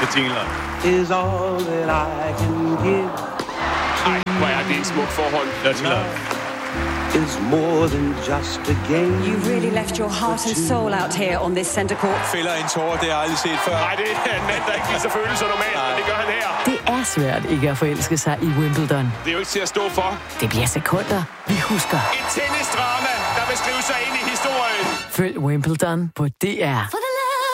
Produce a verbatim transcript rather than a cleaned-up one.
Bettina. Is all that I can give. Ej, hvor er det et smukt forhold. Dirty Love. Is more than just a game. You really left your heart and soul out here on this center court. Fælder en tårer, det har jeg aldrig set før. Nej, det er en mand, der ikke viser følelser normalt, men det gør han her. Det er svært ikke at forelske sig i Wimbledon. Det er jo ikke til at stå for. Det bliver sekunder, vi husker. Et tennisdrama, der vil skrive sig ind i historien. Følg Wimbledon på D R.